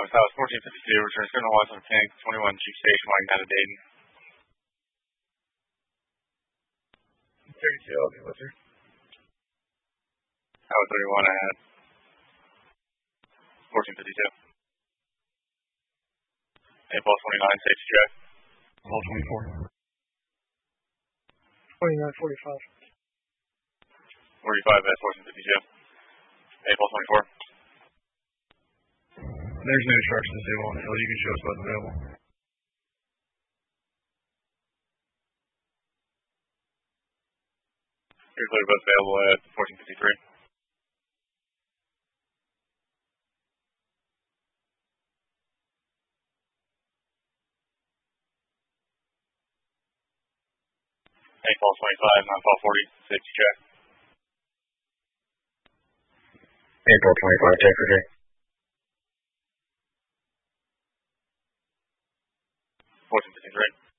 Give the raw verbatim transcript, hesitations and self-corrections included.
That was, that was fourteen fifty-two, return signal wise on tank, twenty-one Chief Station, line down to Dayton. thirty-two, I'll be with her. That was thirty-one, I had fourteen fifty-two. April twenty-nine, safety check. All twenty-four. twenty-nine forty-five. forty-five at fourteen fifty-two. April twenty-four. There's no instructions to stable on the hill. You can show us what's available. You're clear both available at fourteen fifty-three. April twenty-five, nightfall forty, safety check. April twenty-five, check for day. fourteen fifty-three.